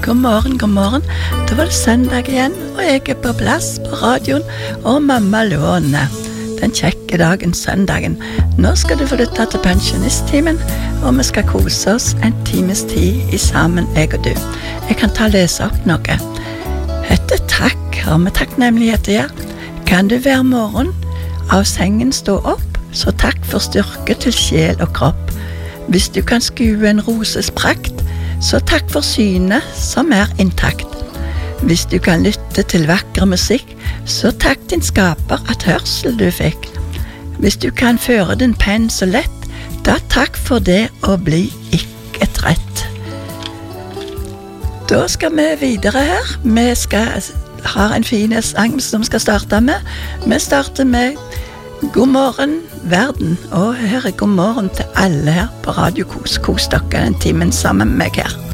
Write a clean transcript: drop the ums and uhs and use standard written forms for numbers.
God morgen. Det var det søndag igjen, og jeg på plass på radioen, og mamma låner. Den kjekke dagen, søndagen. Nå skal du få lytte til pensjonisttimen, og vi skal kose oss en times tid i sammen, jeg og du. Jeg kan lese opp noe. Hette takk, har med takknemlighet å gjøre. Kan du hver morgen av sengen stå opp, så takk for styrke til sjel og kropp. Hvis du kan skue en roses prakt, så takk for synet som intakt. Hvis du kan lytte til vakker musikk, så takk din skaper at hørsel du fikk. Hvis du kan føre din penn så lett, da takk for det å bli ikke trett. Da skal vi videre her. Vi har en fin sang som vi skal starte med. Vi starter med God morgen, verden, og her god morgen til alle her på Radio Kos. Kos dere en timen sammen med meg her.